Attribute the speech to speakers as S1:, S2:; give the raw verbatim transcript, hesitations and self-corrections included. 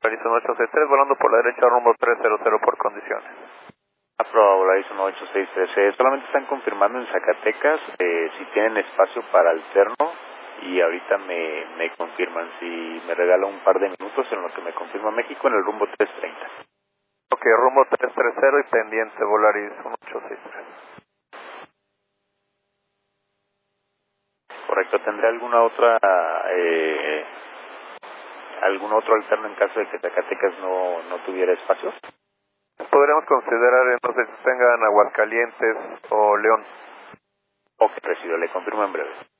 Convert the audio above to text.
S1: Horizon ocho seis tres, volando por la derecha rumbo trescientos por condiciones.
S2: Afro Horizon ocho seis tres, eh, solamente están confirmando en Zacatecas eh, si tienen espacio para alterno y ahorita me, me confirman, si me regala un par de minutos en lo que me confirma México en el rumbo trescientos treinta.
S1: Ok, rumbo trescientos treinta y pendiente Volaris ocho seis tres.
S2: Correcto, ¿tendré alguna otra, eh, algún otro alterno en caso de que Zacatecas no, no tuviera espacio?
S1: Podríamos considerar entonces que tengan Aguascalientes o León.
S2: Ok, recibo, le confirmo en breve.